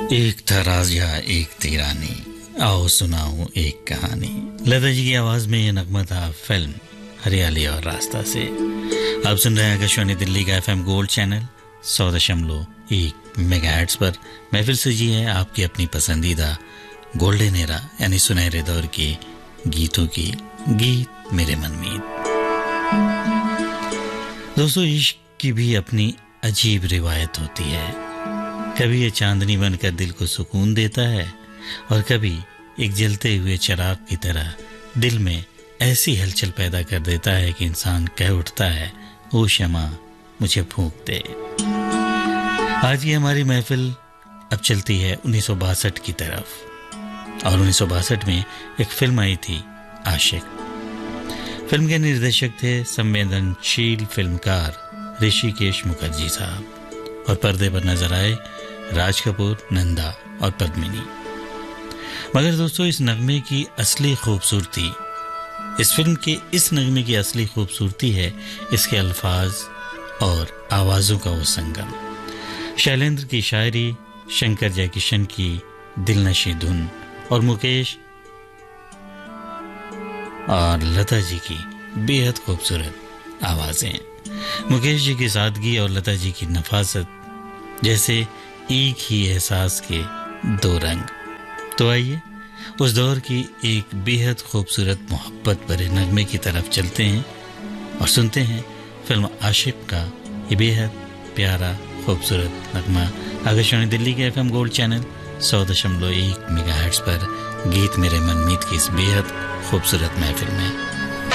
एक था राजा एक थी रानी, आओ सुनाऊं एक कहानी। लता जी की आवाज में ये नगमा था फिल्म हरियाली और रास्ता से। आप सुन रहे हैं आकाशवाणी दिल्ली का FM गोल्ड चैनल 100.1 मेगाहर्ट्ज पर। महफिल सजी है आपकी अपनी पसंदीदा गोल्डन एरा यानी सुनहरे दौर के गीतों की गीत मेरे मनमीत। दोस्तों, इश्क की भी अपनी अजीब रिवायत होती है। कभी ये चांदनी बनकर दिल को सुकून देता है और कभी एक जलते हुए चिराग की तरह दिल में ऐसी हलचल पैदा कर देता है कि इंसान कह उठता है, ओ शमा मुझे फूंक दे। आज की हमारी महफिल अब चलती है 1962 की तरफ और 1962 में एक फिल्म आई थी आशिक। फिल्म के निर्देशक थे संवेदनशील फिल्मकार ऋषिकेश मुखर्जी साहब और पर्दे पर नजर आए राज कपूर, नंदा और पद्मिनी। मगर दोस्तों, इस नगमे की असली खूबसूरती, इस फिल्म के इस नगमे की असली खूबसूरती है इसके अल्फाज और आवाजों का वो संगम। शैलेंद्र की शायरी, शंकर जयकिशन की दिलनशी धुन और मुकेश और लता जी की बेहद खूबसूरत आवाजें। मुकेश जी की सादगी और लता जी की नफासत जैसे एक ही एहसास के दो रंग। तो आइए उस दौर की एक बेहद खूबसूरत मोहब्बत भरे नगमे की तरफ चलते हैं और सुनते हैं फिल्म आशिक का ये बेहद प्यारा खूबसूरत नगमा आकाशवाणी दिल्ली के FM गोल्ड चैनल 100.1 मेगाहर्ट्ज पर गीत मेरे मनमीत की इस बेहद खूबसूरत महफिल में।